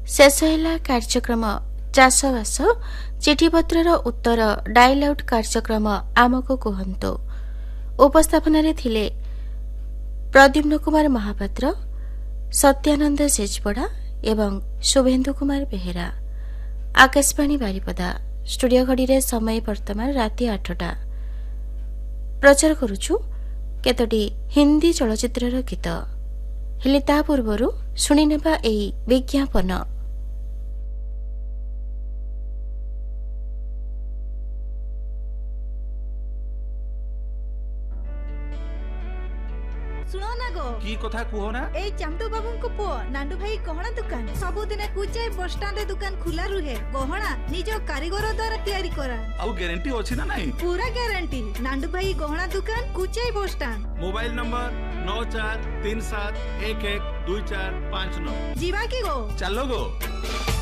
शेष है कार्यक्रम चाषबास चिठीपत्र उत्तर डायल आउट कार्यक्रम आमको कहतु। उपस्थापन थिले प्रद्युम्न कुमार महापात्र, सत्यानंद सेजपड़ा एवं शुभेन्दु कुमार बेहेरा। आकाशवाणी बारिपदा स्टूडियो घड़ी रे समय वर्तमान राति 8टा। प्रचार करुछु केतोटी हिंदी चलचित्रर गीत, हेले ता पूर्वरु शुणी नेबा एई विज्ञापन। सुनो ना गो की कथा कुहो ना ए चामटू बाबू को पुओ नांडू भाई गहना दुकान सबु दिन कुचाई बस स्टैंड रे दुकान खुला रुहे। गहना निज कारीगर द्वारा तैयारी करा। आउ गारंटी अछि ना नहीं? पूरा गारंटी। नांडू भाई गहना दुकान Kuchai bus stand. Mobile number 9437112459। जीवा की गो चलो गो।